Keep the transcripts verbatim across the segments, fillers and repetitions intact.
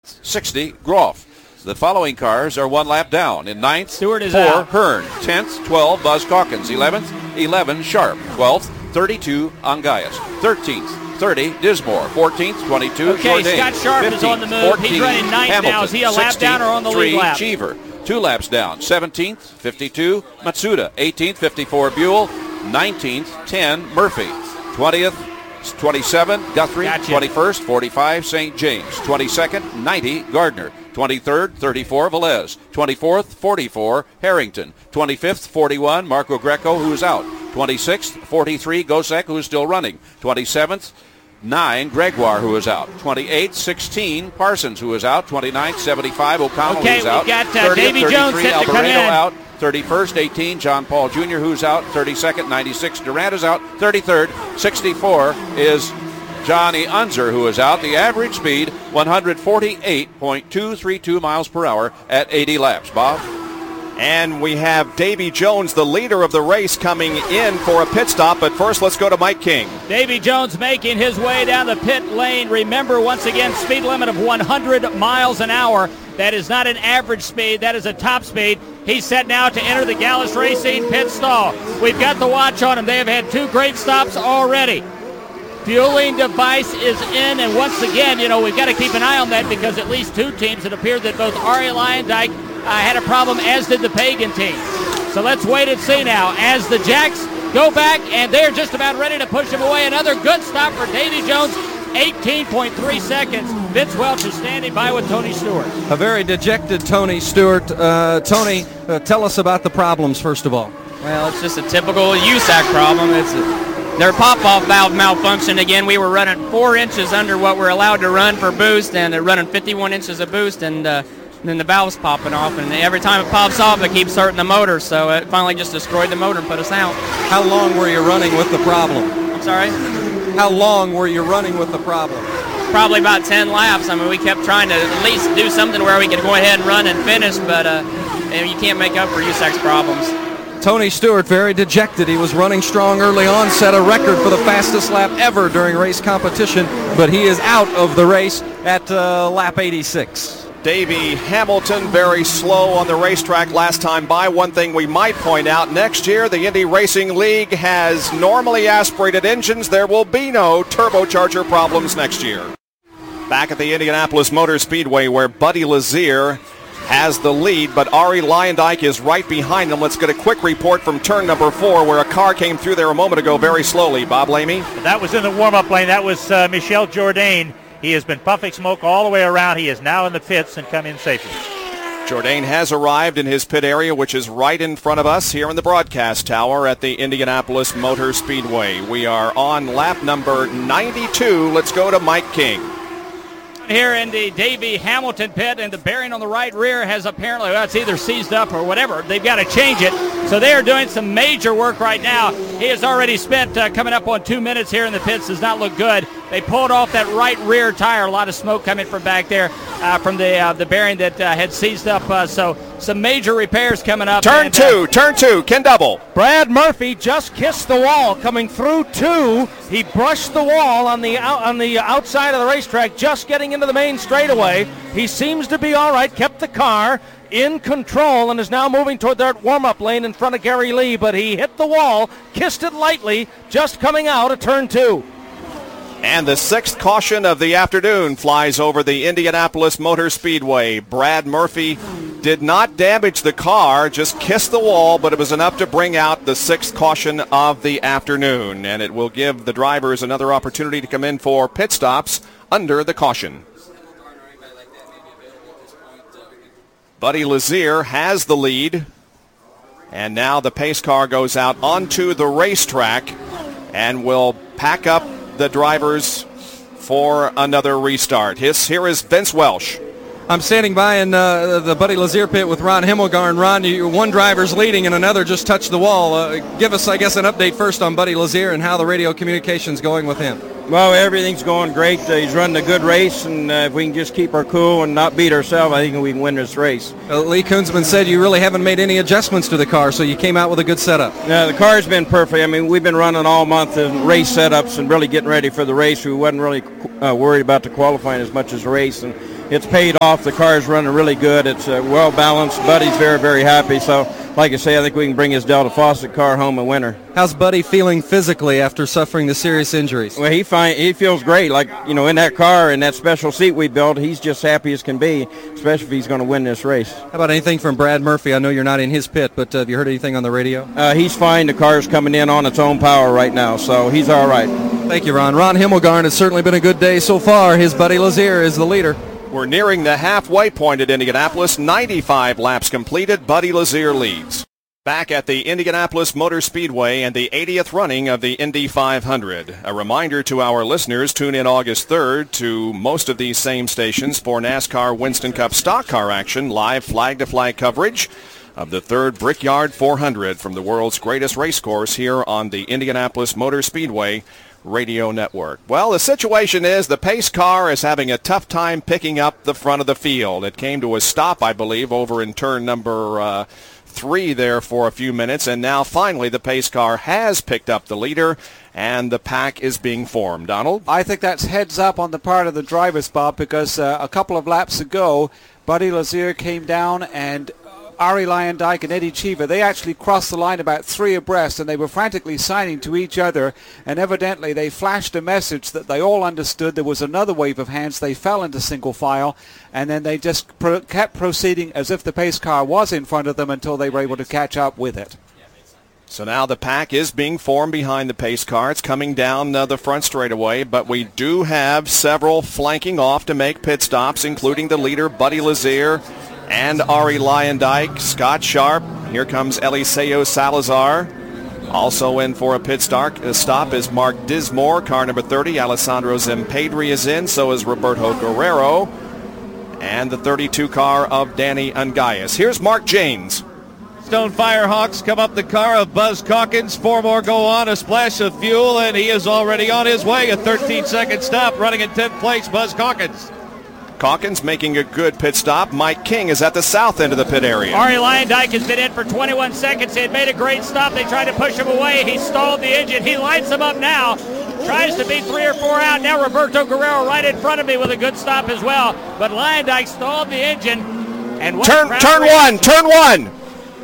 sixty, Groff. The following cars are one lap down. In ninth, Stewart is four, out. Hearn. tenth, twelve, Buzz Calkins. eleventh, eleven, Sharp. twelfth, thirty-two, Angayas. thirteenth, thirty, Dismore. fourteenth, twenty-two, Okay, Jourdain. Scott Sharp is on the move. He's running ninth Hamilton. now. Is he a lap down or on the lead lap? Cheever. Two laps down. seventeenth, fifty-two, Matsuda. eighteenth, fifty-four, Buell. nineteenth, ten, Murphy. twentieth, twenty-seven, Guthrie. Gotcha. twenty-first, forty-five, Saint James. twenty-second, ninety, Gardner. twenty-third, thirty-four, Velez. twenty-fourth, forty-four, Harrington. twenty-fifth, forty-one, Marco Greco, who's out. twenty-sixth, forty-three, Gosek, who's still running. twenty-seventh, nine, Gregoire, who is out. twenty-eighth, sixteen, Parsons, who is out. twenty-ninth, seventy-five, O'Connell, Okay, who's we've out. got, uh, thirtieth, Davy Jones thirty-three, set to come Alvarado in. out. thirty-first, eighteen, John Paul Junior, who's out. thirty-second, ninety-six, Durant is out. thirty-third, sixty-four is Johnny Unser, who is out. The average speed, one forty-eight point two three two miles per hour at eighty laps. Bob? And we have Davy Jones, the leader of the race, coming in for a pit stop. But first, let's go to Mike King. Davy Jones making his way down the pit lane. Remember, once again, speed limit of one hundred miles an hour. That is not an average speed. That is a top speed. He's set now to enter the Gallus Racing pit stall. We've got the watch on him. They have had two great stops already. Fueling device is in, and once again, you know, we've got to keep an eye on that because at least two teams, it appeared that both Ari Lyondike uh, had a problem, as did the Pagan team. So let's wait and see now as the Jacks go back, and they're just about ready to push him away. Another good stop for Davy Jones, eighteen point three seconds. Vince Welch is standing by with Tony Stewart. A very dejected Tony Stewart. Uh, Tony, uh, tell us about the problems, first of all. Well, it's just a typical U S A C problem. It's a, their pop-off valve malfunctioned again. We were running four inches under what we're allowed to run for boost, and they're running fifty-one inches of boost, and uh, then the valve's popping off. And every time it pops off, it keeps hurting the motor, so it finally just destroyed the motor and put us out. How long were you running with the problem? I'm sorry? How long were you running with the problem? Probably about ten laps. I mean, we kept trying to at least do something where we could go ahead and run and finish, but uh, you can't make up for U S A C problems. Tony Stewart, very dejected. He was running strong early on, set a record for the fastest lap ever during race competition, but he is out of the race at uh, lap eighty-six. Davy Hamilton, very slow on the racetrack last time by. One thing we might point out, next year the Indy Racing League has normally aspirated engines. There will be no turbocharger problems next year. Back at the Indianapolis Motor Speedway where Buddy Lazier has the lead, but Ari Lyondike is right behind him. Let's get a quick report from turn number four where a car came through there a moment ago very slowly. Bob Lamy? That was in the warm-up lane. That was uh, Michel Jourdain. He has been puffing smoke all the way around. He is now in the pits and come in safely. Jourdain has arrived in his pit area, which is right in front of us here in the broadcast tower at the Indianapolis Motor Speedway. We are on lap number ninety-two. Let's go to Mike King. Here in the Davy Hamilton pit, and the bearing on the right rear has apparently, well, it's either seized up or whatever. They've got to change it. So they are doing some major work right now. He has already spent uh, coming up on two minutes here in the pits. Does not look good. They pulled off that right rear tire. A lot of smoke coming from back there uh, from the uh, the bearing that uh, had seized up. Uh, so some major repairs coming up. Turn and, two, uh, turn two, Ken Double. Brad Murphy just kissed the wall coming through two. He brushed the wall on the out, on the outside of the racetrack, just getting into the main straightaway. He seems to be all right, kept the car in control and is now moving toward that warm-up lane in front of Gary Lee, but he hit the wall, kissed it lightly, just coming out of turn two. And the sixth caution of the afternoon flies over the Indianapolis Motor Speedway. Brad Murphy did not damage the car, just kissed the wall, but it was enough to bring out the sixth caution of the afternoon. And it will give the drivers another opportunity to come in for pit stops under the caution. Buddy Lazier has the lead. And now the pace car goes out onto the racetrack and will pack up the drivers for another restart. His, here is Vince Welch. I'm standing by in uh, the Buddy Lazier pit with Ron Himmelgarn. Ron, you, one driver's leading and another just touched the wall. Uh, give us, I guess, an update first on Buddy Lazier and how the radio communication's going with him. Well, everything's going great. Uh, he's running a good race, and uh, if we can just keep our cool and not beat ourselves, I think we can win this race. Uh, Lee Kunzman said you really haven't made any adjustments to the car, so you came out with a good setup. Yeah, the car's been perfect. I mean, we've been running all month of race setups and really getting ready for the race. We wasn't really uh, worried about the qualifying as much as the race, and it's paid off. The car is running really good. It's uh, well balanced. Buddy's very, very happy. So, like I say, I think we can bring his Delta Faucet car home and win her. How's Buddy feeling physically after suffering the serious injuries? Well, he find, he feels great. Like, you know, in that car, in that special seat we built, he's just happy as can be, especially if he's going to win this race. How about anything from Brad Murphy? I know you're not in his pit, but uh, have you heard anything on the radio? Uh, he's fine. The car's coming in on its own power right now, so he's all right. Thank you, Ron. Ron Himmelgarn, has certainly been a good day so far. His buddy Lazier is the leader. We're nearing the halfway point at Indianapolis. ninety-five laps completed. Buddy Lazier leads. Back at the Indianapolis Motor Speedway and the eightieth running of the Indy five hundred. A reminder to our listeners, tune in August third to most of these same stations for NASCAR Winston Cup stock car action, live flag-to-flag coverage of the third Brickyard four hundred from the world's greatest race course here on the Indianapolis Motor Speedway Radio Network. Well, the situation is the pace car is having a tough time picking up the front of the field. It came to a stop, I believe, over in turn number uh, three there for a few minutes, and now finally the pace car has picked up the leader, and the pack is being formed. Donald? I think that's heads up on the part of the drivers, Bob, because uh, a couple of laps ago, Buddy Lazier came down and Ari Lyondike and Eddie Cheever, they actually crossed the line about three abreast, and they were frantically signing to each other, and evidently they flashed a message that they all understood. There was another wave of hands. They fell into single file, and then they just pro- kept proceeding as if the pace car was in front of them until they were able to catch up with it. So now the pack is being formed behind the pace car. It's coming down uh, the front straightaway, but we do have several flanking off to make pit stops, including the leader, Buddy Lazier, and Ari Lyondike, Scott Sharp. Here comes Eliseo Salazar. Also in for a pit start, a stop is Mark Dismore, car number thirty. Alessandro Zempedri is in, so is Roberto Guerrero. And the thirty-two car of Danny Ungayas. Here's Mark Janes. Stone Firehawks come up the car of Buzz Calkins. Four more go on, a splash of fuel, and he is already on his way. A thirteen-second stop, running in tenth place, Buzz Calkins. Calkins making a good pit stop. Mike King is at the south end of the pit area. Ari Lyondike has been in for twenty-one seconds. He had made a great stop. They tried to push him away. He stalled the engine. He lights him up now. Tries to be three or four out. Now Roberto Guerrero right in front of me with a good stop as well. But Lyondike stalled the engine. And turn, turn one, turn one.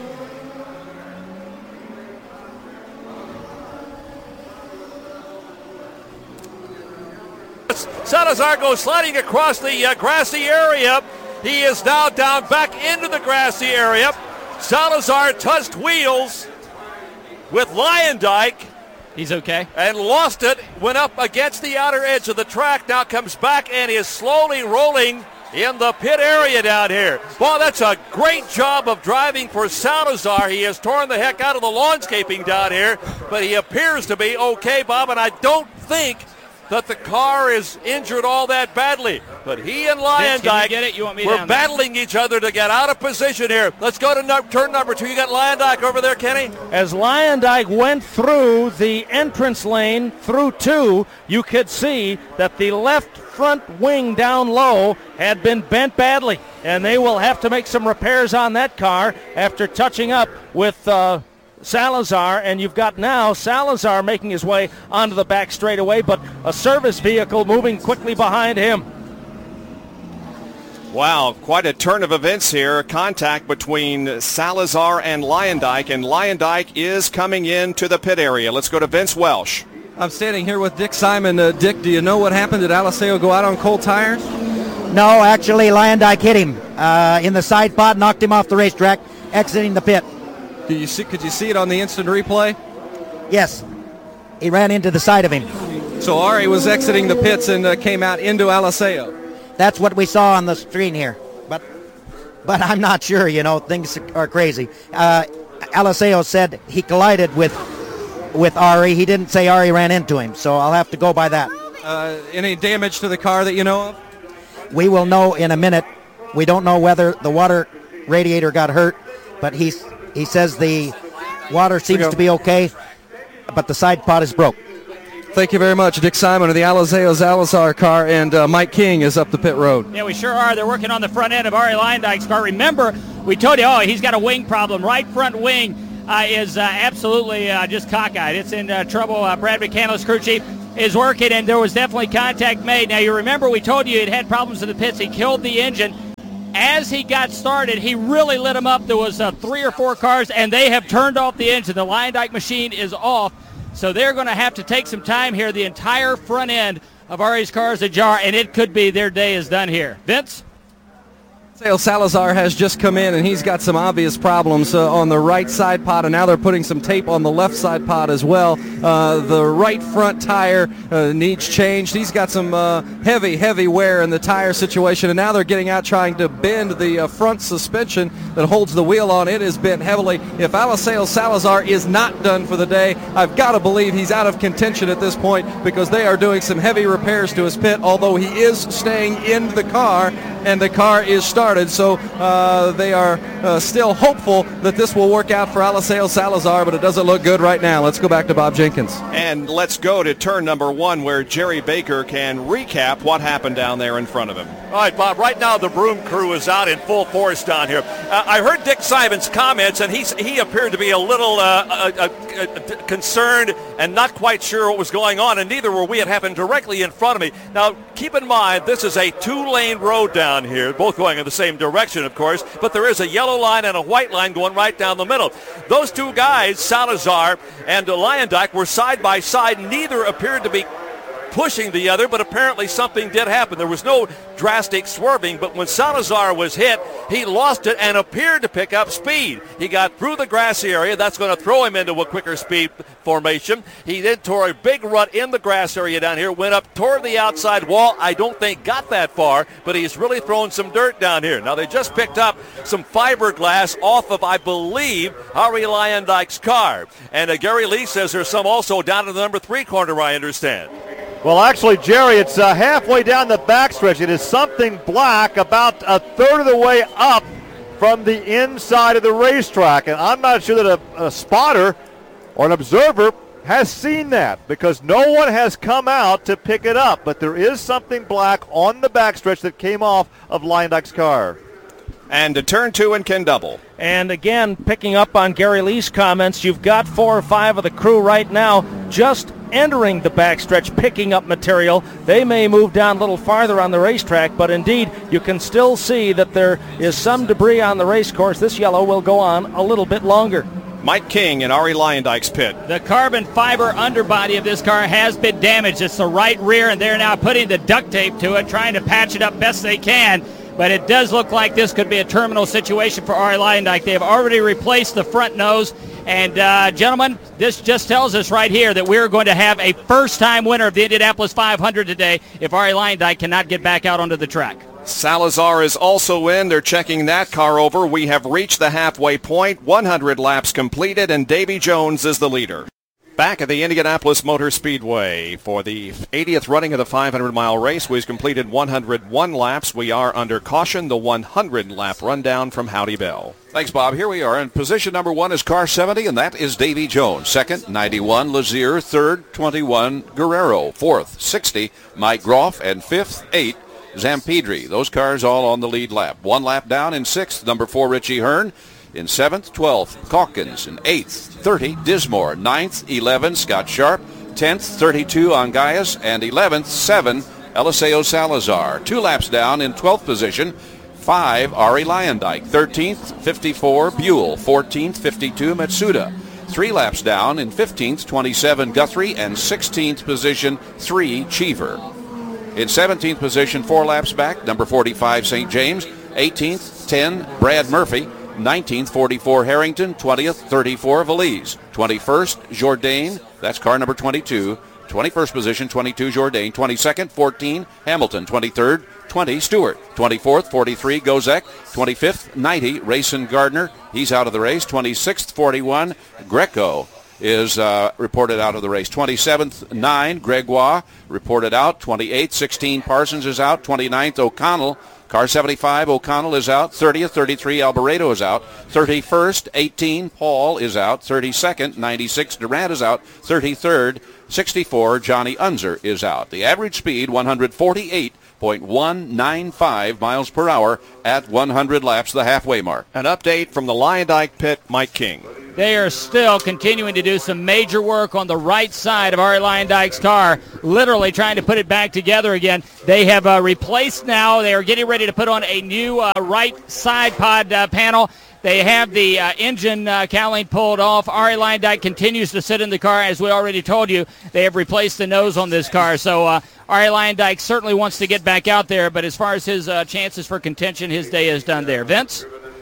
Salazar goes sliding across the uh, grassy area. He is now down back into the grassy area. Salazar touched wheels with Lyondike. He's okay. And lost it. Went up against the outer edge of the track. Now comes back and is slowly rolling in the pit area down here. Boy, that's a great job of driving for Salazar. He has torn the heck out of the lawnscaping down here, but he appears to be okay, Bob, and I don't think that the car is injured all that badly. But he and Lyondike were battling each other to get out of position here. Let's go to no- turn number two. You got Lyondike over there, Kenny? As Lyondike went through the entrance lane through two, you could see that the left front wing down low had been bent badly, and they will have to make some repairs on that car after touching up with uh, Salazar, and you've got now Salazar making his way onto the back straightaway, but a service vehicle moving quickly behind him. Wow, quite a turn of events here. Contact between Salazar and Lyondike, and Lyondike is coming into the pit area. Let's go to Vince Welsh. I'm standing here with Dick Simon. Uh, Dick, do you know what happened? Did Alessio go out on cold tires? No, actually Lyondike hit him uh, in the side pod, knocked him off the racetrack, exiting the pit. Did you see, could you see it on the instant replay? Yes. He ran into the side of him. So Ari was exiting the pits and uh, came out into Alessio. That's what we saw on the screen here. But but I'm not sure, you know, things are crazy. Uh, Alessio said he collided with with Ari. He didn't say Ari ran into him, so I'll have to go by that. Uh, any damage to the car that you know of? We will know in a minute. We don't know whether the water radiator got hurt, but he's, he says the water seems to be okay, but the side pod is broke. Thank you very much, Dick Simon of the Eliseo Salazar car, and uh, Mike King is up the pit road. Yeah, we sure are. They're working on the front end of Ari Lyondike's car. Remember, we told you, oh, he's got a wing problem. Right front wing uh, is uh, absolutely uh, just cockeyed. It's in uh, trouble. Uh, Brad McCandless, crew chief. is working, and there was definitely contact made. Now, you remember we told you he had problems in the pits. He killed the engine. As he got started, he really lit them up. There was uh, three or four cars, and they have turned off the engine. The Lyondike machine is off, so they're going to have to take some time here. The entire front end of Ari's car is ajar, and it could be their day is done here. Vince? Alaseo Salazar has just come in, and he's got some obvious problems uh, on the right side pod, and now they're putting some tape on the left side pod as well. Uh, the right front tire uh, needs changed. He's got some uh, heavy, heavy wear in the tire situation, and now they're getting out trying to bend the uh, front suspension that holds the wheel on. It is bent heavily. If Alaseo Salazar is not done for the day, I've got to believe he's out of contention at this point because they are doing some heavy repairs to his pit, although he is staying in the car, and the car is starting. So uh, they are uh, still hopeful that this will work out for Alaseo Salazar, but it doesn't look good right now. Let's go back to Bob Jenkins. And let's go to turn number one where Jerry Baker can recap what happened down there in front of him. All right, Bob, right now the broom crew is out in full force down here. Uh, I heard Dick Simon's comments, and he's, he appeared to be a little uh, uh, uh, uh, concerned and not quite sure what was going on, and neither were we. It happened directly in front of me. Now, keep in mind, this is a two-lane road down here, both going in the same direction, of course, but there is a yellow line and a white line going right down the middle. Those two guys, Salazar and Lyondike, were side by side. Neither appeared to be pushing the other, but apparently something did happen. There was no drastic swerving, but when Salazar was hit, he lost it and appeared to pick up speed. He got through the grassy area. That's going to throw him into a quicker speed formation. He then tore a big rut in the grass area down here, went up toward the outside wall. I don't think got that far, but he's really thrown some dirt down here. Now, they just picked up some fiberglass off of, I believe, Ari Lyondike's car. And uh, Gary Lee says there's some also down in the number three corner, I understand. Well, actually, Jerry, it's uh, halfway down the backstretch. It is something black about a third of the way up from the inside of the racetrack. And I'm not sure that a, a spotter or an observer has seen that because no one has come out to pick it up. But there is something black on the backstretch that came off of Lyondike's car. And to turn two and Ken Double. And again, picking up on Gary Lee's comments, you've got four or five of the crew right now just entering the backstretch, picking up material. They may move down a little farther on the racetrack, but indeed, you can still see that there is some debris on the race course. This yellow will go on a little bit longer. Mike King in Ari Lyondike's pit. The carbon fiber underbody of this car has been damaged. It's the right rear, and they're now putting the duct tape to it, trying to patch it up best they can. But it does look like this could be a terminal situation for Ari Lyondike. They have already replaced the front nose. And, uh, gentlemen, this just tells us right here that we're going to have a first-time winner of the Indianapolis five hundred today if Ari Lyondike cannot get back out onto the track. Salazar is also in. They're checking that car over. We have reached the halfway point. one hundred laps completed, and Davy Jones is the leader. Back at the Indianapolis Motor Speedway for the eightieth running of the five hundred mile race. We've completed one hundred one laps. We are under caution. The one hundred lap rundown from Howdy Bell. Thanks, Bob. Here we are. In position number one is car seventy, and that is Davy Jones. Second, ninety-one, Lazier. Third, twenty-one, Guerrero. Fourth, sixty, Mike Groff. And fifth, eight, Zampedri. Those cars all on the lead lap. One lap down in sixth, number four, Richie Hearn. In seventh, twelfth, Calkins. In eighth, thirty, Dismore. Ninth, eleven, Scott Sharp. Tenth, thirty-two, Angayas. And eleventh, seven, Alaseo Salazar. Two laps down in twelfth position, five, Ari Lyondike. thirteenth, fifty-four, Buell. fourteenth, fifty-two, Matsuda. Three laps down in fifteenth, twenty-seven, Guthrie. And sixteenth position, three, Cheever. In seventeenth position, four laps back, number forty-five, Saint James. eighteenth, ten, Brad Murphy. nineteenth, forty-four, Harrington. twentieth, thirty-four, Valise. twenty-first, Jourdain. That's car number twenty-two. twenty-first position, twenty-two, Jourdain. twenty-second, fourteen, Hamilton. twenty-third, twenty, Stewart. twenty-fourth, forty-three, Gozek. twenty-fifth, ninety, Rayson Gardner. He's out of the race. twenty-sixth, forty-one, Greco is uh, reported out of the race. twenty-seventh, nine, Gregoire reported out. twenty-eighth, sixteen, Parsons is out. twenty-ninth, O'Connell. Car seventy-five, O'Connell is out. thirtieth, thirty-three, Alboreto is out. thirty-first, eighteen, Paul is out. thirty-second, ninety-six, Durant is out. thirty-third, sixty-four, Johnny Unzer is out. The average speed, one forty-eight point one nine five miles per hour at one hundred laps, the halfway mark. An update from the Lyondike pit, Mike King. they are still continuing to do some major work on the right side of Arie Luyendyk's car, literally trying to put it back together again. They have uh, replaced now. They are getting ready to put on a new uh, right side pod uh, panel. They have the uh, engine uh, cowling pulled off. Arie Luyendyk continues to sit in the car. As we already told you, they have replaced the nose on this car. So uh, Arie Luyendyk certainly wants to get back out there, but as far as his uh, chances for contention, his day is done there. Vince?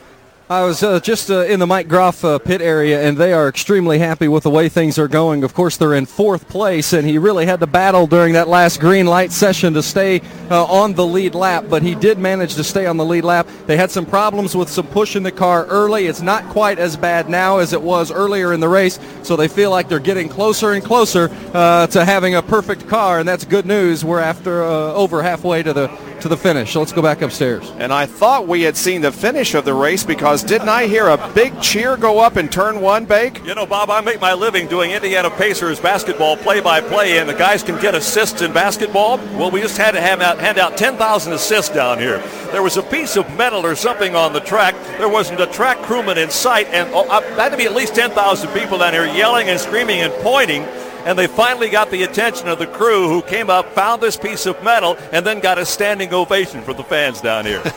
I was uh, just uh, in the Mike Groff uh, pit area, and they are extremely happy with the way things are going. Of course, they're in fourth place, and he really had to battle during that last green light session to stay uh, on the lead lap, but he did manage to stay on the lead lap. They had some problems with some push in the car early. It's not quite as bad now as it was earlier in the race, so they feel like they're getting closer and closer uh, to having a perfect car, and that's good news. We're after uh, over halfway to the to the finish. So let's go back upstairs. And I thought we had seen the finish of the race, because didn't I hear a big cheer go up in turn one, Bake? You know, Bob, I make my living doing Indiana Pacers basketball play-by-play, and the guys can get assists in basketball. Well, we just had to have out, hand out ten thousand assists down here. There was a piece of metal or something on the track. There wasn't a track crewman in sight, and oh, uh, that had to be at least ten thousand people down here yelling and screaming and pointing. And they finally got the attention of the crew, who came up, found this piece of metal, and then got a standing ovation from the fans down here.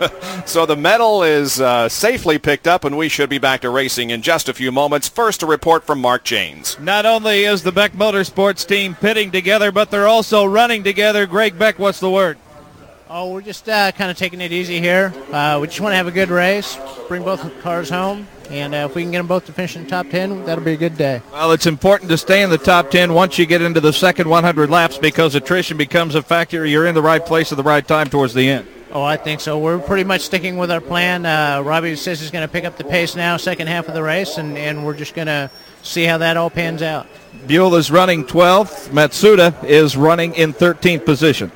So the metal is uh, safely picked up, and we should be back to racing in just a few moments. First, a report from Mark Janes. Not only is the Beck Motorsports team pitting together, but they're also running together. Greg Beck, what's the word? Oh, we're just uh, kind of taking it easy here. Uh, we just want to have a good race, bring both cars home, and uh, if we can get them both to finish in the top ten, that'll be a good day. Well, it's important to stay in the top ten once you get into the second one hundred laps, because attrition becomes a factor. You're in the right place at the right time towards the end. Oh, I think so. We're pretty much sticking with our plan. Uh, Robbie says he's going to pick up the pace now, second half of the race, and, and we're just going to see how that all pans out. Buell is running twelfth. Matsuda is running in thirteenth position.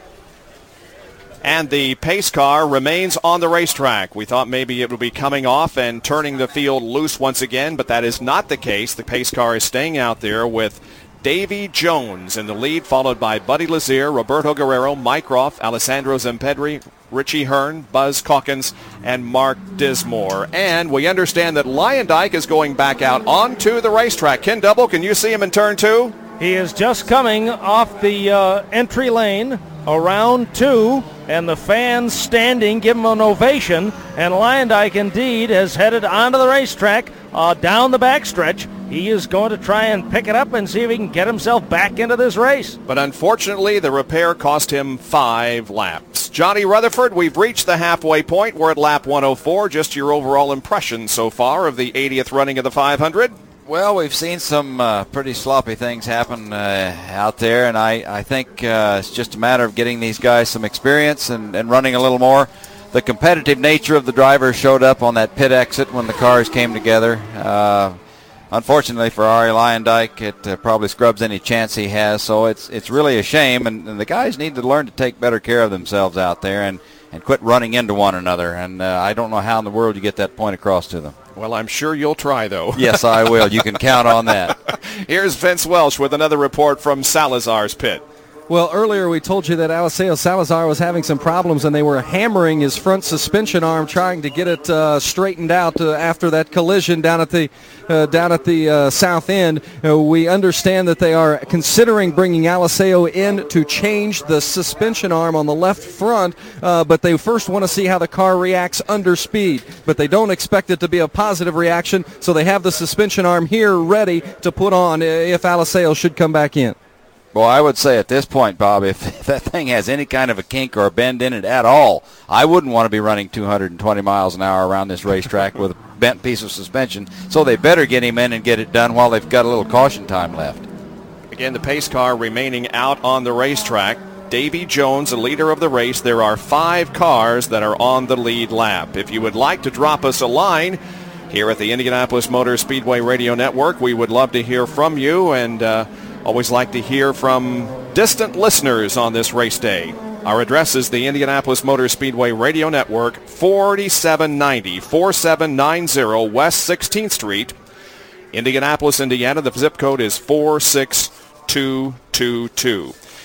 And the pace car remains on the racetrack. We thought maybe it would be coming off and turning the field loose once again, but that is not the case. The pace car is staying out there with Davy Jones in the lead, followed by Buddy Lazier, Roberto Guerrero, Mike Groff, Alessandro Zempedri, Richie Hearn, Buzz Calkins, and Mark Dismore. And we understand that Luyendyk is going back out onto the racetrack. Ken Double, can you see him in turn two? He is just coming off the uh, entry lane, around two, and the fans standing give him an ovation, and Luyendyk indeed has headed onto the racetrack uh, down the backstretch. He is going to try and pick it up and see if he can get himself back into this race. But unfortunately, the repair cost him five laps. Johnny Rutherford, we've reached the halfway point. We're at lap one oh four. Just your overall impression so far of the eightieth running of the five hundred? Well, we've seen some uh, pretty sloppy things happen uh, out there, and I, I think uh, it's just a matter of getting these guys some experience and, and running a little more. The competitive nature of the drivers showed up on that pit exit when the cars came together. Uh, unfortunately for Arie Luyendyk, it uh, probably scrubs any chance he has, so it's it's really a shame, and, and the guys need to learn to take better care of themselves out there and, and quit running into one another, and uh, I don't know how in the world you get that point across to them. Well, I'm sure you'll try, though. Yes, I will. You can count on that. Here's Vince Welch with another report from Salazar's pit. Well, earlier we told you that Eliseo Salazar was having some problems, and they were hammering his front suspension arm, trying to get it uh, straightened out uh, after that collision down at the uh, down at the uh, south end. Uh, we understand that they are considering bringing Eliseo in to change the suspension arm on the left front, uh, but they first want to see how the car reacts under speed. But they don't expect it to be a positive reaction, so they have the suspension arm here ready to put on if Eliseo should come back in. Well, I would say at this point, Bob, if, if that thing has any kind of a kink or a bend in it at all, I wouldn't want to be running two hundred twenty miles an hour around this racetrack with a bent piece of suspension. So they better get him in and get it done while they've got a little caution time left. Again, the pace car remaining out on the racetrack. Davy Jones, the leader of the race. There are five cars that are on the lead lap. If you would like to drop us a line here at the Indianapolis Motor Speedway Radio Network, we would love to hear from you, and uh, always like to hear from distant listeners on this race day. Our address is the Indianapolis Motor Speedway Radio Network, forty-seven ninety, forty-seven ninety West sixteenth Street, Indianapolis, Indiana. The zip code is four six two two two.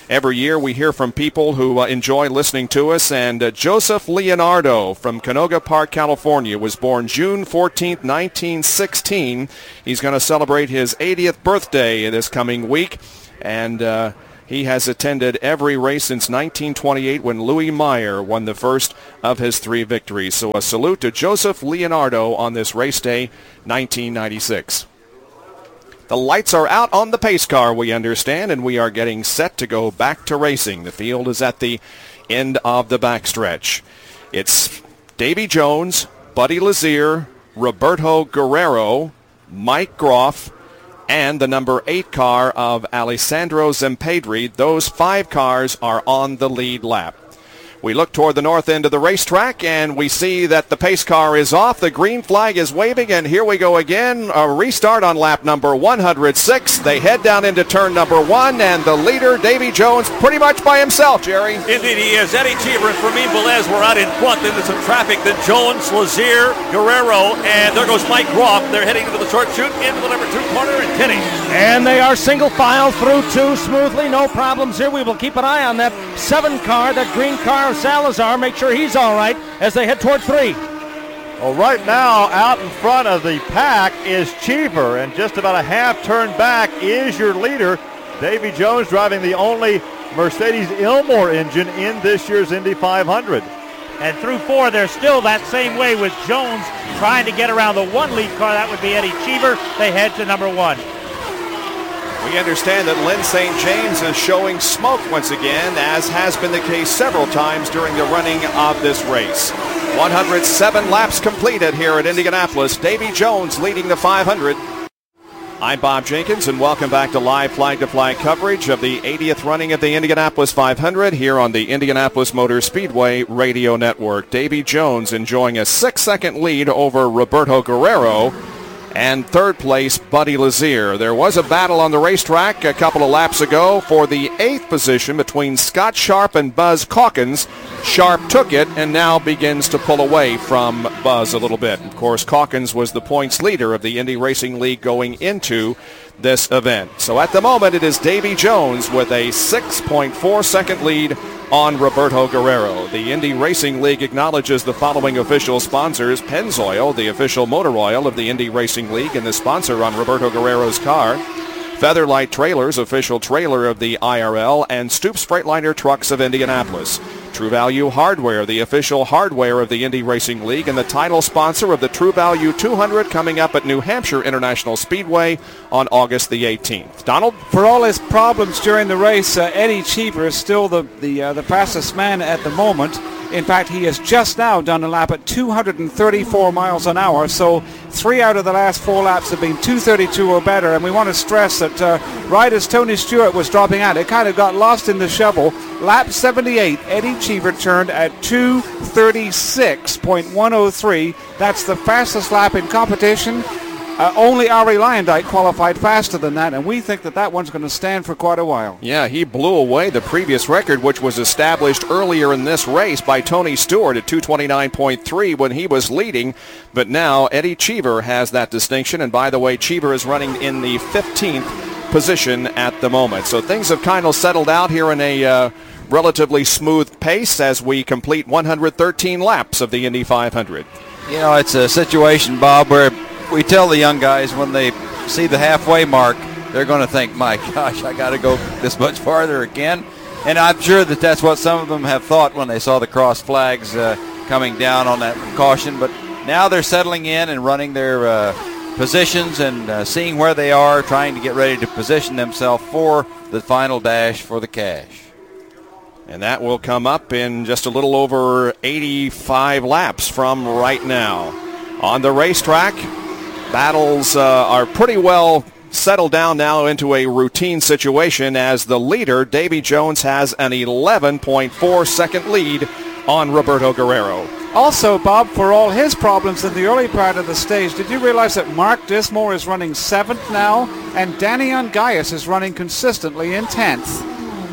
Every year we hear from people who uh, enjoy listening to us, and uh, Joseph Leonardo from Canoga Park, California, was born June fourteenth, nineteen sixteen. He's going to celebrate his eightieth birthday this coming week, and uh, he has attended every race since nineteen twenty-eight when Louis Meyer won the first of his three victories. So a salute to Joseph Leonardo on this race day, nineteen ninety-six. The lights are out on the pace car, we understand, and we are getting set to go back to racing. The field is at the end of the backstretch. It's Davy Jones, Buddy Lazier, Roberto Guerrero, Mike Groff, and the number eight car of Alessandro Zempedri. Those five cars are on the lead lap. We look toward the north end of the racetrack, and we see that the pace car is off. The green flag is waving, and here we go again. A restart on lap number one hundred six. They head down into turn number one, and the leader, Davy Jones, pretty much by himself, Jerry. Indeed, he is. Eddie Cheever and Fermin Velez were out in front into some traffic. Then Jones, Lazier, Guerrero, and there goes Mike Groff. They're heading into the short chute, into the number two corner, and Kenny. And they are single file through two smoothly. No problems here. We will keep an eye on that seven car, that green car of Salazar. Make sure he's all right as they head toward three. Well, right now, out in front of the pack is Cheever, and just about a half turn back is your leader, Davy Jones, driving the only Mercedes Ilmor engine in this year's Indy five hundred. And through four, they're still that same way with Jones trying to get around the one lead car. That would be Eddie Cheever. They head to number one. We understand that Lynn Saint James is showing smoke once again, as has been the case several times during the running of this race. one hundred seven laps completed here at Indianapolis. Davy Jones leading the five hundred. I'm Bob Jenkins, and welcome back to live flag-to-flag coverage of the eightieth running of the Indianapolis five hundred here on the Indianapolis Motor Speedway Radio Network. Davy Jones enjoying a six-second lead over Roberto Guerrero. And third place, Buddy Lazier. There was a battle on the racetrack a couple of laps ago for the eighth position between Scott Sharp and Buzz Calkins. Sharp took it and now begins to pull away from Buzz a little bit. Of course, Calkins was the points leader of the Indy Racing League going into this event. So at the moment, it is Davy Jones with a six point four second lead on Roberto Guerrero. The Indy Racing League acknowledges the following official sponsors: Pennzoil, the official motor oil of the Indy Racing League and the sponsor on Roberto Guerrero's car; Featherlight Trailers, official trailer of the I R L; and Stoops Freightliner Trucks of Indianapolis. True Value Hardware, the official hardware of the Indy Racing League and the title sponsor of the True Value two hundred coming up at New Hampshire International Speedway on August the eighteenth. Donald? For all his problems during the race, uh, Eddie Cheever is still the, the, uh, the fastest man at the moment. In fact, he has just now done a lap at two hundred thirty-four miles an hour, so three out of the last four laps have been two thirty-two or better, and we want to stress that uh, right as Tony Stewart was dropping out, it kind of got lost in the shovel. Lap seventy-eight, Eddie Cheever turned at two thirty-six point one oh three. That's the fastest lap in competition. Uh, only Ari Lyondike qualified faster than that, and we think that that one's going to stand for quite a while. Yeah, he blew away the previous record, which was established earlier in this race by Tony Stewart at two twenty-nine point three when he was leading. But now Eddie Cheever has that distinction, and by the way, Cheever is running in the fifteenth position at the moment. So things have kind of settled out here in a uh, relatively smooth pace as we complete one hundred thirteen laps of the Indy five hundred. You know, it's a situation, Bob, where we tell the young guys when they see the halfway mark, they're going to think, my gosh, I got to go this much farther again. And I'm sure that that's what some of them have thought when they saw the cross flags uh, coming down on that caution. But now they're settling in and running their uh, positions and uh, seeing where they are, trying to get ready to position themselves for the final dash for the cash. And that will come up in just a little over eighty-five laps from right now. On the racetrack, battles uh, are pretty well settled down now into a routine situation as the leader, Davy Jones, has an eleven point four second lead on Roberto Guerrero. Also, Bob, for all his problems in the early part of the stage, did you realize that Mark Dismore is running seventh now, and Danny Ungaius is running consistently in tenth?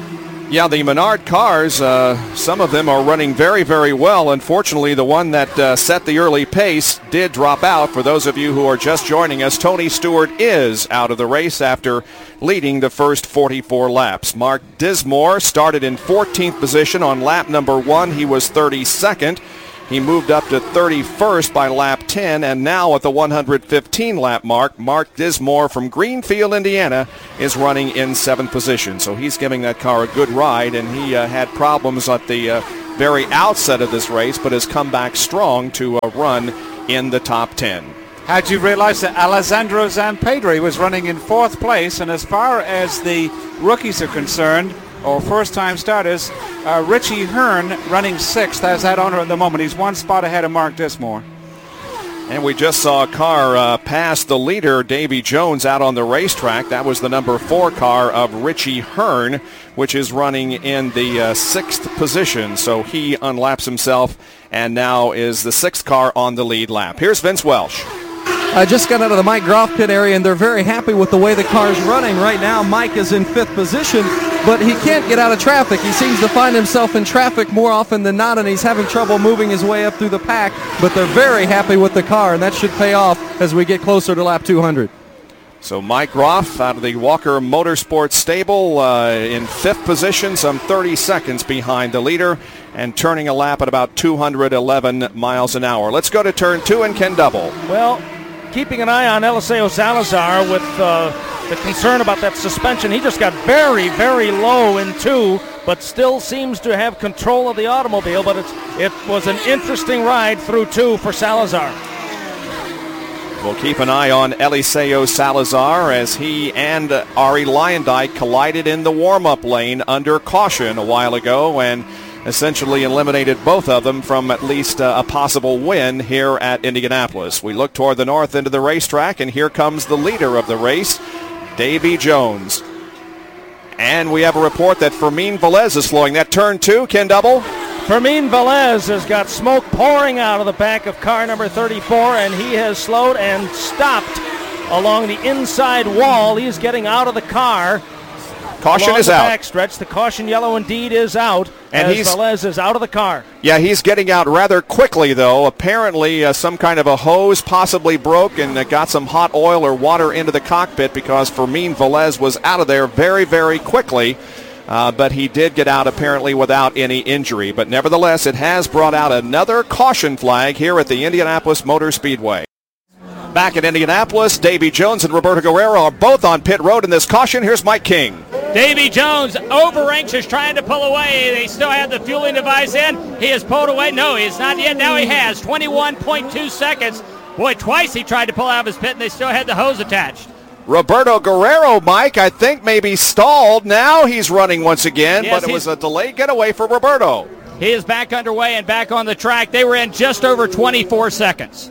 Yeah, the Menard cars, uh, some of them are running very, very well. Unfortunately, the one that uh, set the early pace did drop out. For those of you who are just joining us, Tony Stewart is out of the race after leading the first forty-four laps. Mark Dismore started in fourteenth position on lap number one. He was thirty-second. He moved up to thirty-first by lap ten, and now at the one hundred fifteen lap mark, Mark Dismore from Greenfield, Indiana, is running in seventh position. So he's giving that car a good ride, and he uh, had problems at the uh, very outset of this race, but has come back strong to uh, run in the top ten. Had you realized that Alessandro Zampedri was running in fourth place, and as far as the rookies are concerned, or first-time starters, uh, Richie Hearn running sixth has that honor at the moment. He's one spot ahead of Mark Dismore. And we just saw a car uh, pass the leader, Davy Jones, out on the racetrack. That was the number four car of Richie Hearn, which is running in the uh, sixth position. So he unlaps himself and now is the sixth car on the lead lap. Here's Vince Welsh. I just got out of the Mike Groff pit area, and they're very happy with the way the car's running. Right now, Mike is in fifth position, but he can't get out of traffic. He seems to find himself in traffic more often than not, and he's having trouble moving his way up through the pack, but they're very happy with the car, and that should pay off as we get closer to lap two hundred. So Mike Groff out of the Walker Motorsports stable uh, in fifth position, some thirty seconds behind the leader, and turning a lap at about two hundred eleven miles an hour. Let's go to turn two and Ken Double. Well, keeping an eye on Eliseo Salazar with uh, the concern about that suspension. He just got very, very low in two, but still seems to have control of the automobile. But it's, it was an interesting ride through two for Salazar. We'll keep an eye on Eliseo Salazar as he and Ari Leyendijk collided in the warm-up lane under caution a while ago and essentially eliminated both of them from at least uh, a possible win here at Indianapolis. We look toward the north end of the racetrack, and here comes the leader of the race, Davy Jones. And we have a report that Fermin Velez is slowing. That turn two, Ken Double. Fermin Velez has got smoke pouring out of the back of car number thirty-four, and he has slowed and stopped along the inside wall. He's getting out of the car. Caution Along is the out. Backstretch. The caution yellow indeed is out, and as he's, Velez is out of the car. Yeah, he's getting out rather quickly, though. Apparently, uh, some kind of a hose possibly broke and uh, got some hot oil or water into the cockpit because Fermin Velez was out of there very, very quickly. Uh, but he did get out apparently without any injury. But nevertheless, it has brought out another caution flag here at the Indianapolis Motor Speedway. Back at Indianapolis, Davy Jones and Roberto Guerrero are both on pit road in this caution. Here's Mike King. Davy Jones, over anxious, trying to pull away. They still have the fueling device in. He has pulled away. No, he's not yet. Now he has. twenty-one point two seconds. Boy, twice he tried to pull out of his pit, and they still had the hose attached. Roberto Guerrero, Mike, I think maybe stalled. Now he's running once again, Yes, but it was a delayed getaway for Roberto. He is back underway and back on the track. They were in just over twenty-four seconds.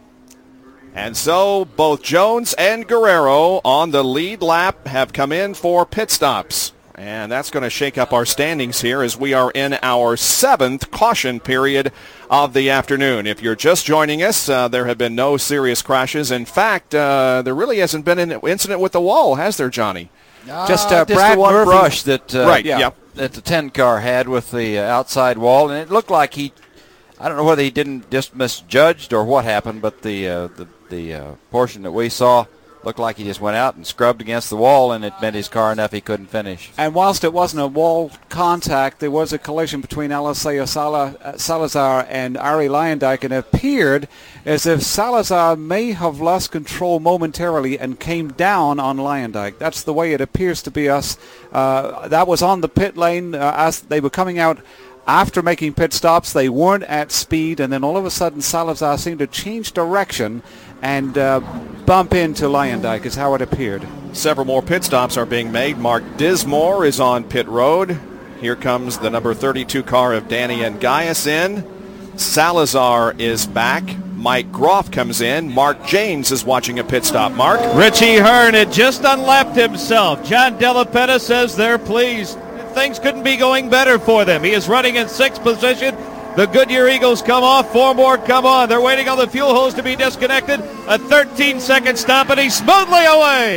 And so both Jones and Guerrero on the lead lap have come in for pit stops. And that's going to shake up our standings here as we are in our seventh caution period of the afternoon. If you're just joining us, uh, there have been no serious crashes. In fact, uh, there really hasn't been an incident with the wall, has there, Johnny? Uh, just uh, Brad the one Murphy. brush that, uh, right, yeah. that the ten car had with the uh, outside wall. And it looked like he, I don't know whether he didn't just misjudged or what happened, but the, uh, the The uh, portion that we saw looked like he just went out and scrubbed against the wall, and it bent his car enough he couldn't finish. And whilst it wasn't a wall contact, there was a collision between Eliseo Sala, uh, Salazar and Ari Leyendijk, and it appeared as if Salazar may have lost control momentarily and came down on Leyendijk. That's the way it appears to be us. Uh, that was on the pit lane uh, as they were coming out. After making pit stops, they weren't at speed, and then all of a sudden Salazar seemed to change direction and uh, bump into Leyendijk is how it appeared. Several more pit stops are being made. Mark Dismore is on pit road. Here comes the number thirty-two car of Danny Engaias in. Salazar is back. Mike Groff comes in. Mark James is watching a pit stop. Mark? Richie Hearn had just unlapped himself. John Della Penna says they're pleased. Things couldn't be going better for them. He is running in sixth position. The Goodyear Eagles come off. Four more come on. They're waiting on the fuel hose to be disconnected. A thirteen second stop, and he's smoothly away.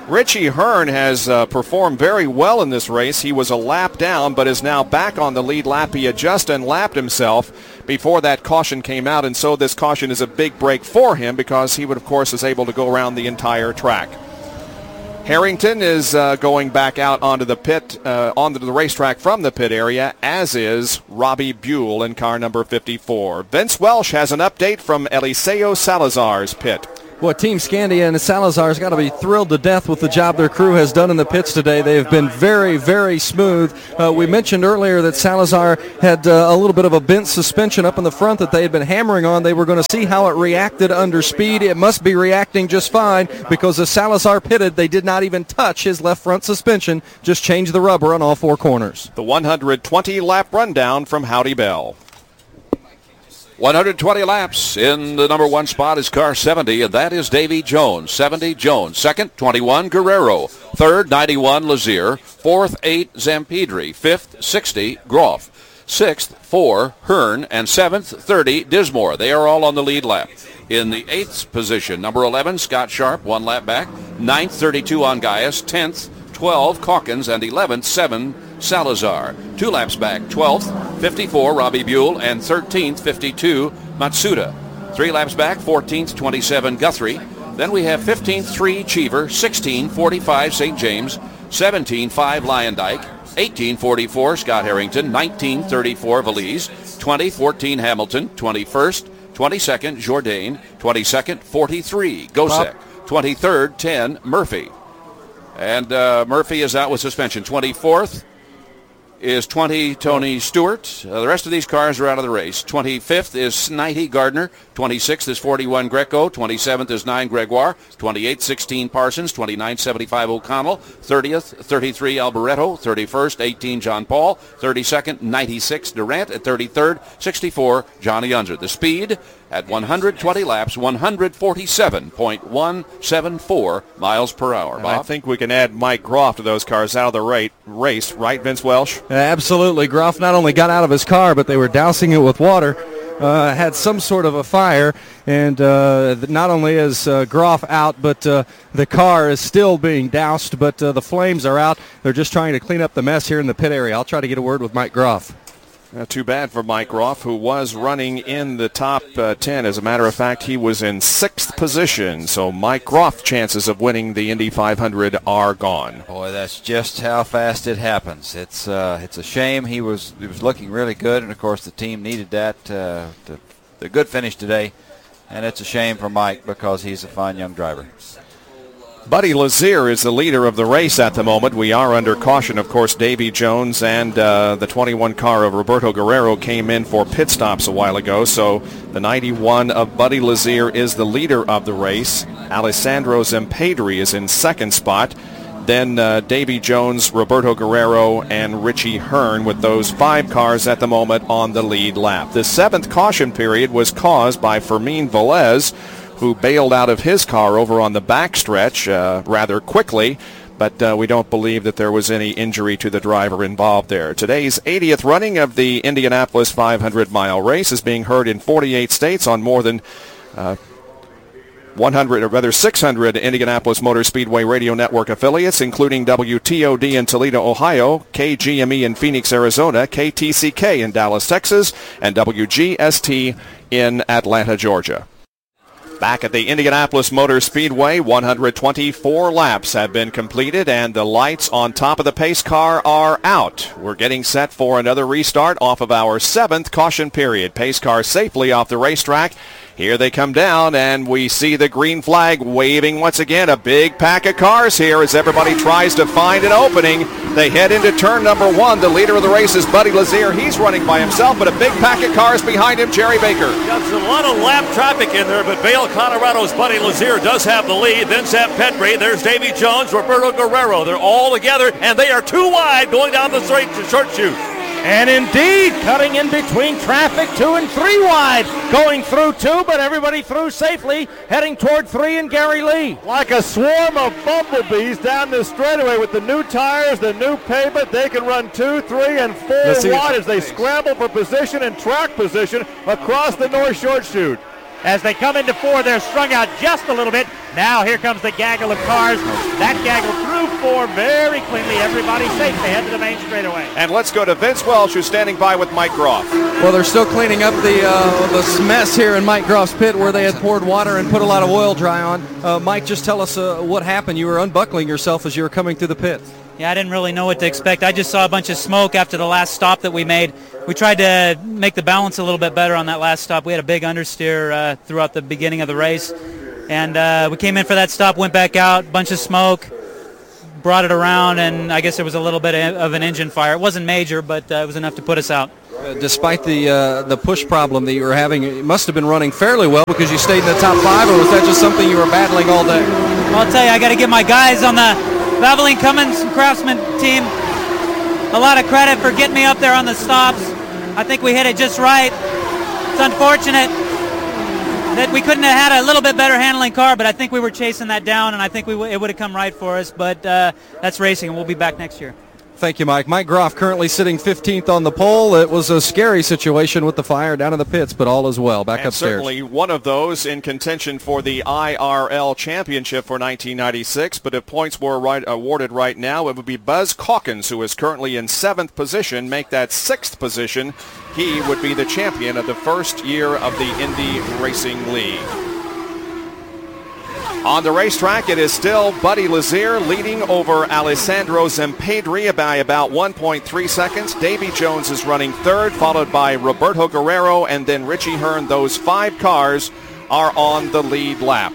Richie Hearn has uh, performed very well in this race. He was a lap down, but is now back on the lead lap. He had just unlapped himself before that caution came out, and so this caution is a big break for him because he would, of course, is able to go around the entire track. Harrington is uh, going back out onto the pit, uh, onto the racetrack from the pit area, as is Robbie Buell in car number fifty-four. Vince Welsh has an update from Eliseo Salazar's pit. Well, Team Scandia and Salazar's got to be thrilled to death with the job their crew has done in the pits today. They have been very, very smooth. Uh, we mentioned earlier that Salazar had uh, a little bit of a bent suspension up in the front that they had been hammering on. They were going to see how it reacted under speed. It must be reacting just fine because as Salazar pitted, they did not even touch his left front suspension, just changed the rubber on all four corners. The one hundred twenty lap rundown from Howdy Bell. one hundred twenty laps. In the number one spot is car seventy, and that is Davy Jones. seventy, Jones. Second, twenty-one, Guerrero. Third, ninety-one, Lazier. Fourth, eight, Zampedri. Fifth, sixty, Groff. Sixth, four, Hearn. And seventh, thirty, Dismore. They are all on the lead lap. In the eighth position, number eleven, Scott Sharp, one lap back. Ninth, thirty-two, Ongaias. Tenth, twelve, Calkins. And eleventh, seven, Salazar. Two laps back, twelfth, fifty-four, Robbie Buell, and thirteenth, fifty-two, Matsuda. Three laps back, fourteenth, twenty-seven, Guthrie. Then we have fifteenth, three, Cheever, sixteen, forty-five, Saint James, seventeen, five, Lion Dyke, eighteen, forty-four, Scott Harrington, nineteen, thirty-four, Valise, twenty, fourteen, Hamilton, twenty-first, twenty-second, Jourdain, twenty-second, forty-three, Gosek, twenty-third, ten, Murphy. And uh, Murphy is out with suspension. twenty-fourth is twenty, Tony Stewart. Uh, the rest of these cars are out of the race. twenty-fifth is Snidey Gardner. twenty-sixth is forty-one, Greco. twenty-seventh is nine, Gregoire. twenty-eighth, sixteen, Parsons. twenty-ninth, seventy-five, O'Connell. thirtieth, thirty-three, Alboreto. thirty-first, eighteen, John Paul. thirty-second, ninety-six, Durant. At thirty-third, sixty-four, Johnny Unser. The speed at one hundred twenty laps, one forty-seven point one seven four miles per hour. Bob? I think we can add Mike Groff to those cars out of the rate, race, right, Vince Welsh? Absolutely. Groff not only got out of his car, but they were dousing it with water. Uh, had some sort of a fire, and uh, not only is uh, Groff out, but uh, the car is still being doused, but uh, the flames are out. They're just trying to clean up the mess here in the pit area. I'll try to get a word with Mike Groff. Not too bad for Mike Groff, who was running in the top uh, ten. As a matter of fact, he was in sixth position. So Mike Groff's chances of winning the Indy five hundred are gone. Boy, that's just how fast it happens. It's uh, it's a shame. He was he was looking really good, and of course the team needed that uh, to, the good finish today. And it's a shame for Mike because he's a fine young driver. Buddy Lazier is the leader of the race at the moment. We are under caution, of course. Davy Jones and uh, the twenty-one car of Roberto Guerrero came in for pit stops a while ago. So the ninety-one of Buddy Lazier is the leader of the race. Alessandro Zampedri is in second spot. Then uh, Davy Jones, Roberto Guerrero, and Richie Hearn with those five cars at the moment on the lead lap. The seventh caution period was caused by Fermin Velez, who bailed out of his car over on the backstretch uh, rather quickly, but uh, we don't believe that there was any injury to the driver involved there. Today's eightieth running of the Indianapolis five hundred mile race is being heard in forty-eight states on more than uh, one hundred, or rather six hundred Indianapolis Motor Speedway Radio Network affiliates, including W T O D in Toledo, Ohio, K G M E in Phoenix, Arizona, K T C K in Dallas, Texas, and W G S T in Atlanta, Georgia. Back at the Indianapolis Motor Speedway, one hundred twenty-four laps have been completed, and the lights on top of the pace car are out. We're getting set for another restart off of our seventh caution period. Pace car safely off the racetrack. Here they come down, and we see the green flag waving once again. A big pack of cars here as everybody tries to find an opening. They head into turn number one. The leader of the race is Buddy Lazier. He's running by himself, but a big pack of cars behind him, Jerry Baker. Yeah, there's a lot of lap traffic in there, but Vail, Colorado's Buddy Lazier does have the lead. Then Zampedri, there's Davy Jones, Roberto Guerrero. They're all together, and they are too wide going down the straight to short chute. And indeed, cutting in between traffic, two and three wide. Going through two, but everybody through safely, heading toward three and Gary Lee. Like a swarm of bumblebees down the straightaway with the new tires, the new pavement. They can run two, three, and four wide as they scramble for position and track position across the North Short Chute. As they come into four, they're strung out just a little bit. Now here comes the gaggle of cars. That gaggle through four very cleanly. Everybody safe. They head to the main straightaway. And let's go to Vince Welch, who's standing by with Mike Groff. Well, they're still cleaning up the uh, the mess here in Mike Groff's pit where they had poured water and put a lot of oil dry on. Uh, Mike, just tell us uh, what happened. You were unbuckling yourself as you were coming through the pit. Yeah, I didn't really know what to expect. I just saw a bunch of smoke after the last stop that we made. We tried to make the balance a little bit better on that last stop. We had a big understeer uh, throughout the beginning of the race. And uh, we came in for that stop, went back out, bunch of smoke, brought it around, and I guess there was a little bit of an engine fire. It wasn't major, but uh, it was enough to put us out. Uh, despite the uh, the push problem that you were having, it must have been running fairly well because you stayed in the top five, or was that just something you were battling all day? I'll tell you, I got to give my guys on the Valvoline Cummins and Craftsman team a lot of credit for getting me up there on the stops. I think we hit it just right. It's unfortunate that we couldn't have had a little bit better handling car, but I think we were chasing that down, and I think we w- it would have come right for us, but uh, that's racing, and we'll be back next year. Thank you, Mike. Mike Groff currently sitting fifteenth on the pole. It was a scary situation with the fire down in the pits, but all is well. Back and upstairs. Certainly one of those in contention for the I R L championship for nineteen ninety-six, but if points were right, awarded right now, it would be Buzz Calkins, who is currently in seventh position, make that sixth position. He would be the champion of the first year of the Indy Racing League. On the racetrack, it is still Buddy Lazier leading over Alessandro Zampedri by about one point three seconds. Davy Jones is running third, followed by Roberto Guerrero and then Richie Hearn. Those five cars are on the lead lap.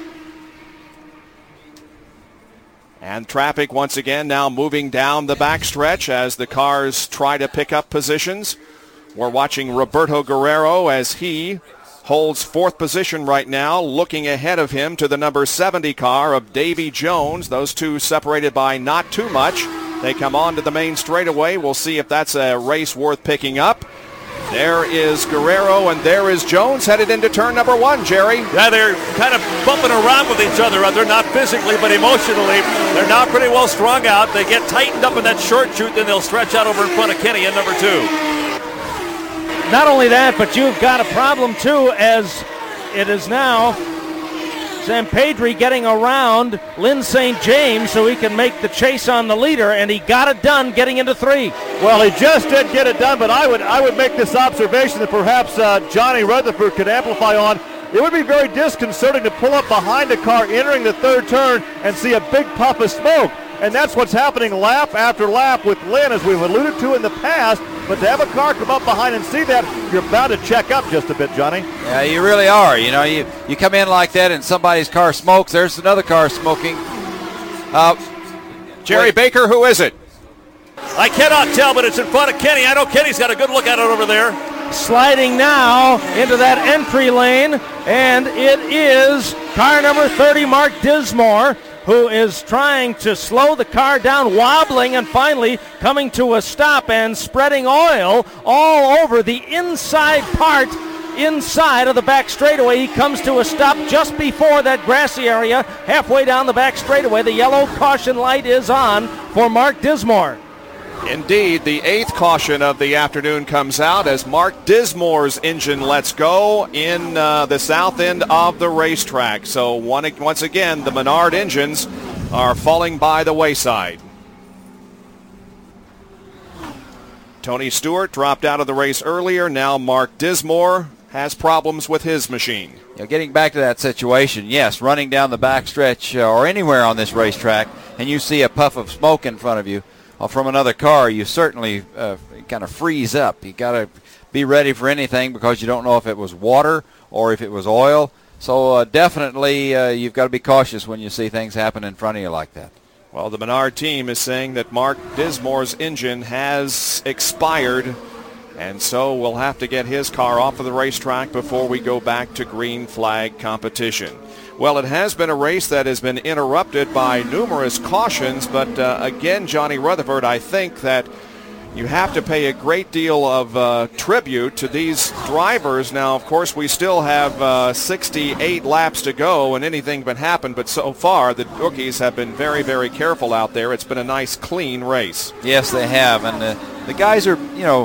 And traffic once again now moving down the backstretch as the cars try to pick up positions. We're watching Roberto Guerrero as he holds fourth position right now, looking ahead of him to the number seventy car of Davy Jones. Those two separated by not too much. They come on to the main straightaway. We'll see if that's a race worth picking up. There is Guerrero, and there is Jones headed into turn number one, Jerry. Yeah, they're kind of bumping around with each other. They're not physically, but emotionally. They're now pretty well strung out. They get tightened up in that short chute, then they'll stretch out over in front of Kenny in number two. Not only that, but you've got a problem, too, as it is now Zampedri getting around Lynn Saint James so he can make the chase on the leader, and he got it done getting into three. Well, he just did get it done, but I would I would make this observation that perhaps uh, Johnny Rutherford could amplify on. It would be very disconcerting to pull up behind a car entering the third turn and see a big puff of smoke. And that's what's happening lap after lap with Lynn, as we've alluded to in the past. But to have a car come up behind and see that, you're bound to check up just a bit, Johnny. Yeah, you really are. You know, you, you come in like that and somebody's car smokes. There's another car smoking. Uh, Jerry wait. Baker, who is it? I cannot tell, but it's in front of Kenny. I know Kenny's got a good look at it over there. Sliding now into that entry lane, and it is car number thirty, Mark Dismore, who is trying to slow the car down, wobbling, and finally coming to a stop and spreading oil all over the inside part, inside of the back straightaway. He comes to a stop just before that grassy area, halfway down the back straightaway. The yellow caution light is on for Mark Dismore. Indeed, the eighth caution of the afternoon comes out as Mark Dismore's engine lets go in uh, the south end of the racetrack. So one, once again, the Menard engines are falling by the wayside. Tony Stewart dropped out of the race earlier. Now Mark Dismore has problems with his machine. You know, getting back to that situation, yes, running down the backstretch uh, or anywhere on this racetrack, and you see a puff of smoke in front of you, from another car, you certainly uh, kind of freeze up. You got to be ready for anything because you don't know if it was water or if it was oil. So uh, definitely uh, you've got to be cautious when you see things happen in front of you like that. Well, the Menard team is saying that Mark Dismore's engine has expired, and so we'll have to get his car off of the racetrack before we go back to green flag competition. Well, it has been a race that has been interrupted by numerous cautions, but uh, again, Johnny Rutherford, I think that you have to pay a great deal of uh, tribute to these drivers. Now, of course, we still have uh, sixty-eight laps to go, and anything can happen, but so far the rookies have been very, very careful out there. It's been a nice, clean race. Yes, they have, and uh, the guys are, you know,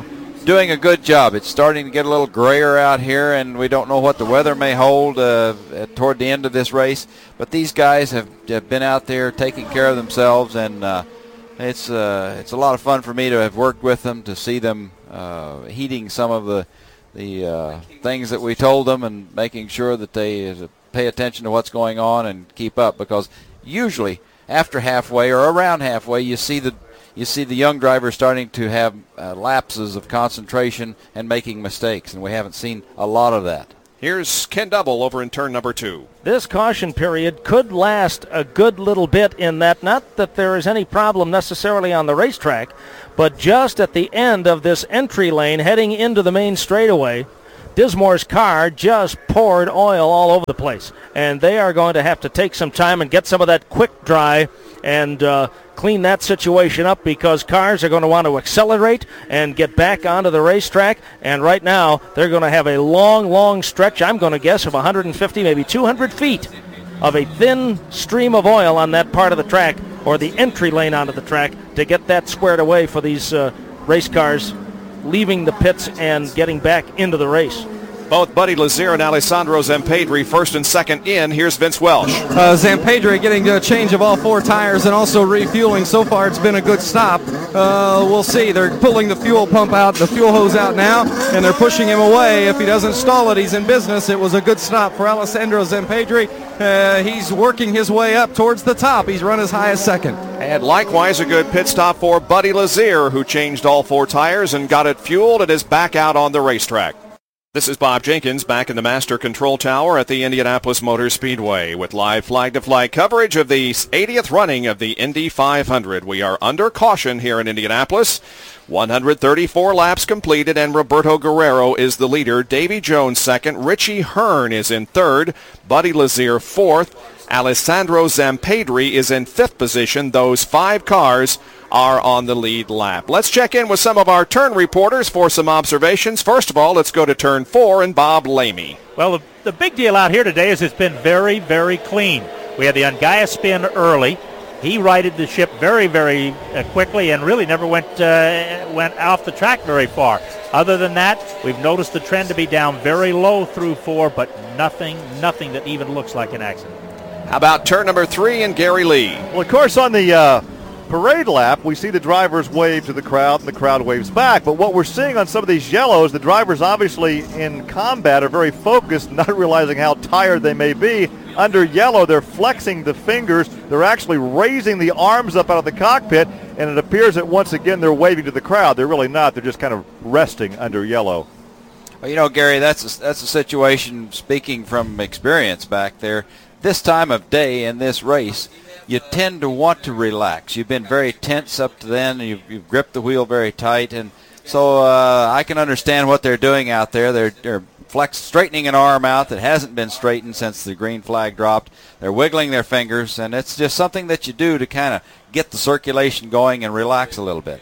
doing a good job. It's starting to get a little grayer out here, and we don't know what the weather may hold uh, at, toward the end of this race. But these guys have, have been out there taking care of themselves, and uh, it's uh, it's a lot of fun for me to have worked with them, to see them uh, heeding some of the the uh, things that we told them, and making sure that they uh, pay attention to what's going on and keep up. Because usually after halfway or around halfway, you see the you see the young drivers starting to have uh, lapses of concentration and making mistakes, and we haven't seen a lot of that. Here's Ken Double over in turn number two. This caution period could last a good little bit in that, not that there is any problem necessarily on the racetrack, but just at the end of this entry lane heading into the main straightaway, Dismore's car just poured oil all over the place, and they are going to have to take some time and get some of that quick dry and uh, clean that situation up, because cars are going to want to accelerate and get back onto the racetrack, and right now they're going to have a long, long stretch, I'm going to guess, of one hundred fifty, maybe two hundred feet of a thin stream of oil on that part of the track, or the entry lane onto the track, to get that squared away for these uh, race cars leaving the pits and getting back into the race. Both Buddy Lazier and Alessandro Zampedri first and second in. Here's Vince Welch. Uh, Zampedri getting a change of all four tires and also refueling. So far it's been a good stop. Uh, we'll see. They're pulling the fuel pump out, the fuel hose out now, and they're pushing him away. If he doesn't stall it, he's in business. It was a good stop for Alessandro Zampedri. Uh, he's working his way up towards the top. He's run as high as second. And likewise a good pit stop for Buddy Lazier, who changed all four tires and got it fueled and is back out on the racetrack. This is Bob Jenkins back in the Master Control Tower at the Indianapolis Motor Speedway with live flag-to-flag coverage of the eightieth running of the Indy five hundred. We are under caution here in Indianapolis. one hundred thirty-four laps completed, and Roberto Guerrero is the leader. Davy Jones second. Richie Hearn is in third. Buddy Lazier fourth. Alessandro Zampedri is in fifth position. Those five cars are on the lead lap. Let's check in with some of our turn reporters for some observations. First of all, let's go to turn four and Bob Lamy. Well, the, the big deal out here today is it's been very, very clean. We had the Ungaya spin early. He righted the ship very, very uh, quickly and really never went uh, went off the track very far. Other than that, we've noticed the trend to be down very low through four, but nothing, nothing that even looks like an accident. How about turn number three and Gary Lee? Well, of course, on the uh, parade lap, we see the drivers wave to the crowd, and the crowd waves back. But what we're seeing on some of these yellows, the drivers obviously in combat are very focused, not realizing how tired they may be. Under yellow, they're flexing the fingers. They're actually raising the arms up out of the cockpit, and it appears that once again they're waving to the crowd. They're really not. They're just kind of resting under yellow. Well, you know, Gary, that's a, that's a situation, speaking from experience back there, this time of day in this race, you tend to want to relax. You've been very tense up to then. You've, you've gripped the wheel very tight, and so uh, I can understand what they're doing out there. They're, they're flex, straightening an arm out that hasn't been straightened since the green flag dropped. They're wiggling their fingers, and it's just something that you do to kind of get the circulation going and relax a little bit.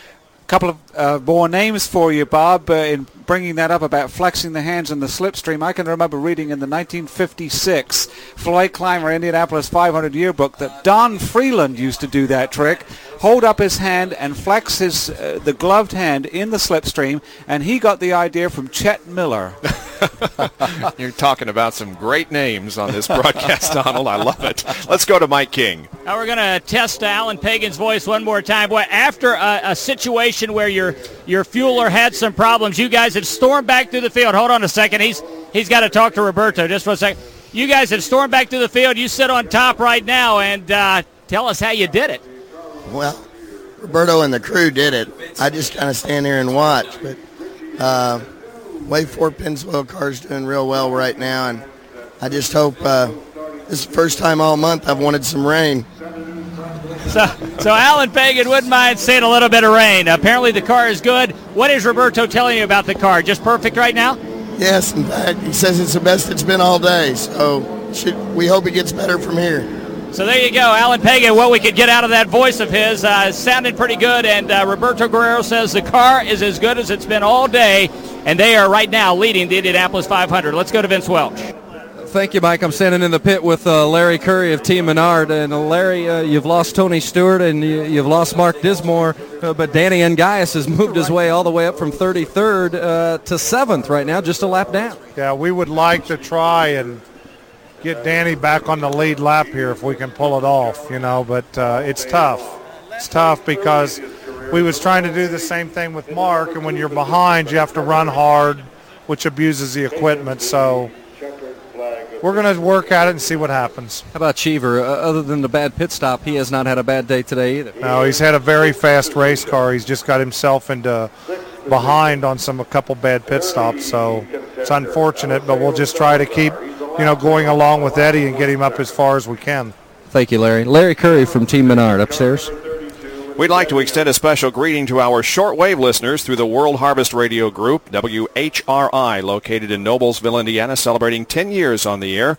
A couple of uh, more names for you, Bob, uh, in bringing that up about flexing the hands in the slipstream. I can remember reading in the nineteen fifty-six Floyd Clymer Indianapolis five hundred yearbook that Don Freeland used to do that trick, hold up his hand and flex his uh, the gloved hand in the slipstream, and he got the idea from Chet Miller. You're talking about some great names on this broadcast, Donald. I love it. Let's go to Mike King. Now we're going to test Alan Pagan's voice one more time. Boy, after a, a situation where your your fueler had some problems, you guys had stormed back through the field. Hold on a second. He's he's got to talk to Roberto just for a second. You guys had stormed back through the field. You sit on top right now, and uh, tell us how you did it. Well, Roberto and the crew did it. I just kind of stand here and watch. But uh, Wave four Pennzoil car's doing real well right now, and I just hope uh, this is the first time all month I've wanted some rain. So, so Alan Pagan wouldn't mind seeing a little bit of rain. Apparently the car is good. What is Roberto telling you about the car? Just perfect right now? Yes, in fact, he says it's the best it's been all day. So should, we hope it gets better from here. So there you go, Alan Pagan. What we could get out of that voice of his uh, sounded pretty good. And uh, Roberto Guerrero says the car is as good as it's been all day, and they are right now leading the Indianapolis five hundred. Let's go to Vince Welch. Thank you, Mike. I'm standing in the pit with uh, Larry Curry of Team Menard. And uh, Larry, uh, you've lost Tony Stewart and you, you've lost Mark Dismore. Uh, but Danny Ungaius has moved his way all the way up from thirty-third uh, to seventh right now, just a lap down. Yeah, we would like to try and get Danny back on the lead lap here if we can pull it off, you know, but uh, it's tough. It's tough because we was trying to do the same thing with Mark, and when you're behind, you have to run hard, which abuses the equipment. So we're going to work at it and see what happens. How about Cheever? Uh, other than the bad pit stop, he has not had a bad day today either. No, he's had a very fast race car. He's just got himself into behind on some a couple bad pit stops. So it's unfortunate, but we'll just try to keep, you know, going along with Eddie and get him up as far as we can. Thank you, Larry. Larry Curry from Team Menard upstairs. We'd like to extend a special greeting to our shortwave listeners through the World Harvest Radio Group, W H R I, located in Noblesville, Indiana, celebrating ten years on the air.